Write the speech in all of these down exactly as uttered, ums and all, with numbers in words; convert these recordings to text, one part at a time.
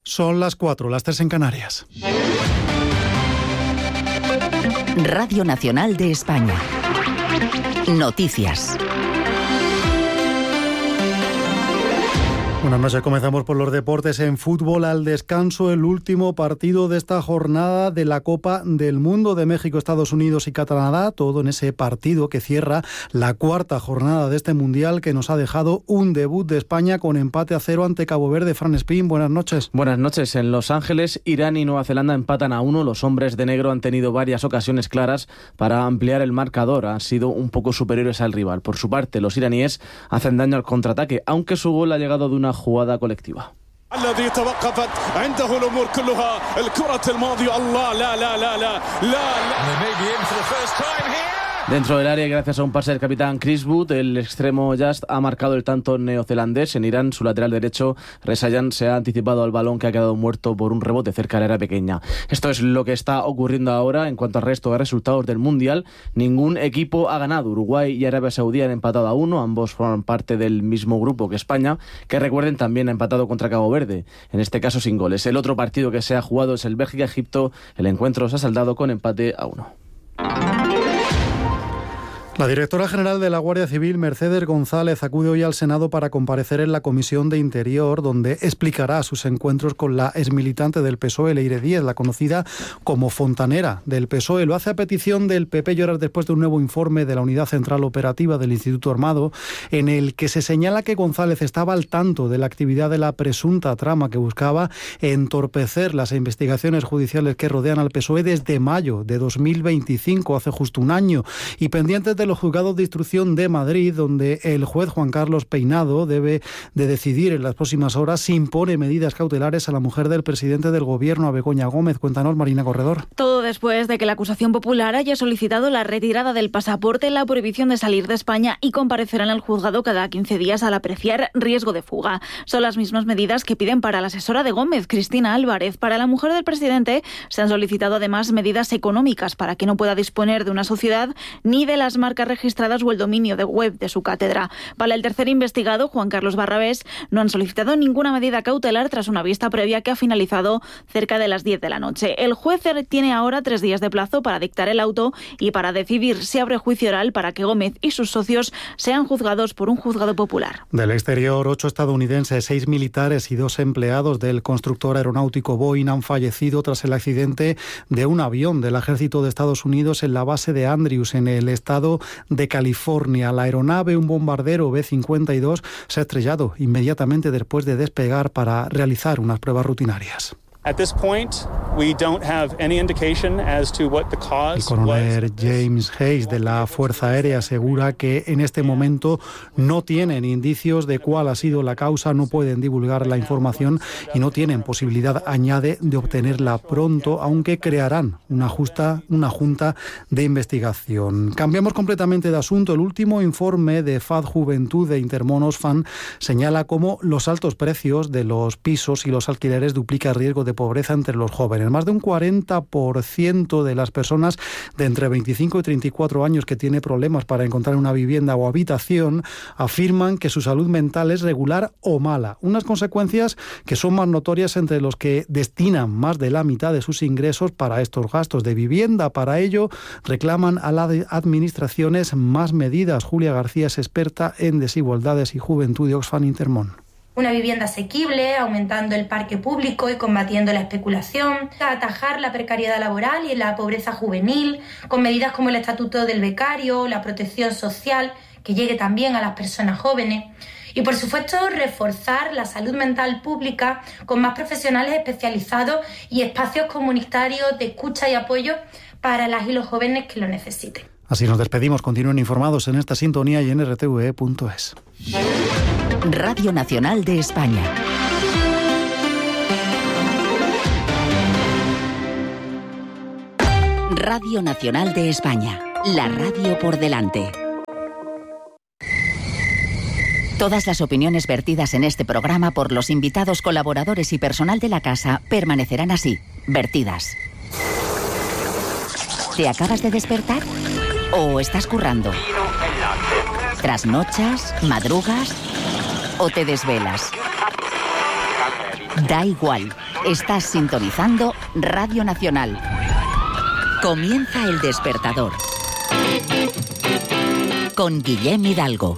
Son las cuatro, las tres en Canarias. Radio Nacional de España. Noticias. Buenas noches, comenzamos por los deportes. En fútbol al descanso, el último partido de esta jornada de la Copa del Mundo de México, Estados Unidos y Canadá, todo en ese partido que cierra la cuarta jornada de este Mundial, que nos ha dejado un debut de España con empate a cero ante Cabo Verde. Fran Espín, buenas noches. Buenas noches. En Los Ángeles, Irán y Nueva Zelanda empatan a uno. Los hombres de negro han tenido varias ocasiones claras para ampliar el marcador. Han sido un poco superiores al rival. Por su parte, los iraníes hacen daño al contraataque, aunque su gol ha llegado de una jugada colectiva. Dentro del área, gracias a un pase del capitán Chris Wood, el extremo Just ha marcado el tanto neozelandés. En Irán, su lateral derecho, Rezayan, se ha anticipado al balón que ha quedado muerto por un rebote cerca del área pequeña. Esto es lo que está ocurriendo ahora. En cuanto al resto de resultados del Mundial, ningún equipo ha ganado. Uruguay y Arabia Saudí han empatado a uno. Ambos forman parte del mismo grupo que España, que recuerden también ha empatado contra Cabo Verde, en este caso sin goles. El otro partido que se ha jugado es el Bélgica-Egipto. El encuentro se ha saldado con empate a uno. La directora general de la Guardia Civil, Mercedes González, acude hoy al Senado para comparecer en la Comisión de Interior, donde explicará sus encuentros con la exmilitante del P S O E, Leire Díez, la conocida como fontanera del P S O E. Lo hace a petición del P P y horas después de un nuevo informe de la Unidad Central Operativa del Instituto Armado, en el que se señala que González estaba al tanto de la actividad de la presunta trama que buscaba entorpecer las investigaciones judiciales que rodean al P S O E desde mayo de dos mil veinticinco, hace justo un año, y pendientes de los juzgados de instrucción de Madrid, donde el juez Juan Carlos Peinado debe de decidir en las próximas horas si impone medidas cautelares a la mujer del presidente del Gobierno, a Begoña Gómez. Cuéntanos, Marina Corredor. Todo después de que la acusación popular haya solicitado la retirada del pasaporte, la prohibición de salir de España y comparecer en el juzgado cada quince días al apreciar riesgo de fuga. Son las mismas medidas que piden para la asesora de Gómez, Cristina Álvarez. Para la mujer del presidente se han solicitado además medidas económicas para que no pueda disponer de una sociedad ni de las marcas registradas o el dominio de web de su cátedra. Para el tercer investigado, Juan Carlos Barrabés, no han solicitado ninguna medida cautelar tras una vista previa que ha finalizado cerca de las diez de la noche. El juez tiene ahora tres días de plazo para dictar el auto y para decidir si abre juicio oral para que Gómez y sus socios sean juzgados por un juzgado popular. Del exterior, ocho estadounidenses, seis militares y dos empleados del constructor aeronáutico Boeing han fallecido tras el accidente de un avión del ejército de Estados Unidos en la base de Andrews, en el estado de California. La aeronave, un bombardero B cincuenta y dos, se ha estrellado inmediatamente después de despegar para realizar unas pruebas rutinarias. At this point, we don't have any indication as to what the cause El coronel was. James Hayes de la Fuerza Aérea asegura que en este momento no tienen indicios de cuál ha sido la causa, no pueden divulgar la información y no tienen posibilidad, añade, de obtenerla pronto, aunque crearán una, justa, una junta de investigación. Cambiamos completamente de asunto. El último informe de F A D Juventud de Intermón Oxfam señala cómo los altos precios de los pisos y los alquileres duplican el riesgo de de pobreza entre los jóvenes. Más de un cuarenta por ciento de las personas de entre veinticinco y treinta y cuatro años que tiene problemas para encontrar una vivienda o habitación afirman que su salud mental es regular o mala. Unas consecuencias que son más notorias entre los que destinan más de la mitad de sus ingresos para estos gastos de vivienda. Para ello reclaman a las administraciones más medidas. Julia García es experta en desigualdades y juventud de Oxfam Intermón. Una vivienda asequible, aumentando el parque público y combatiendo la especulación, atajar la precariedad laboral y la pobreza juvenil, con medidas como el estatuto del becario, la protección social, que llegue también a las personas jóvenes. Y, por supuesto, reforzar la salud mental pública con más profesionales especializados y espacios comunitarios de escucha y apoyo para las y los jóvenes que lo necesiten. Así nos despedimos. Continúen informados en esta sintonía y en r t v e punto es. Radio Nacional de España. Radio Nacional de España. La radio por delante. Todas las opiniones vertidas en este programa por los invitados, colaboradores y personal de la casa permanecerán así, vertidas. ¿Te acabas de despertar? ¿O estás currando? ¿Trasnochas? ¿Madrugas? ¿O te desvelas? Da igual. Estás sintonizando Radio Nacional. Comienza El Despertador. Con Guillem Hidalgo.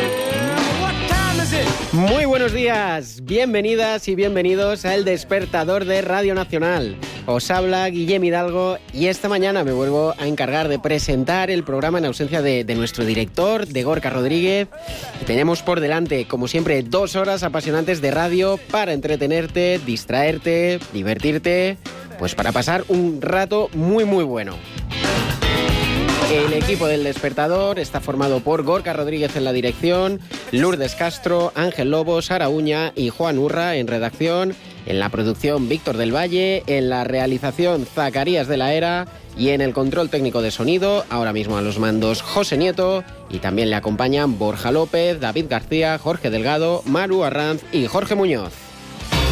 Muy buenos días, bienvenidas y bienvenidos a El Despertador de Radio Nacional. Os habla Guillem Hidalgo y esta mañana me vuelvo a encargar de presentar el programa en ausencia de, de nuestro director, de Gorka Rodríguez. Y tenemos por delante, como siempre, dos horas apasionantes de radio para entretenerte, distraerte, divertirte, pues para pasar un rato muy muy bueno. El equipo del Despertador está formado por Gorka Rodríguez en la dirección, Lourdes Castro, Ángel Lobo, Sara Uña y Juan Urra en redacción, en la producción Víctor del Valle, en la realización Zacarías de la Era y en el control técnico de sonido, ahora mismo a los mandos José Nieto, y también le acompañan Borja López, David García, Jorge Delgado, Maru Arranz y Jorge Muñoz.